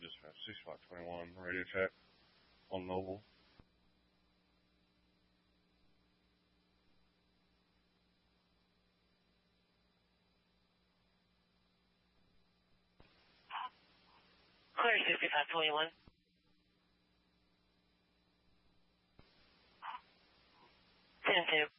dispatch 6521, radio check on Noble. Clear 6521. 10-2.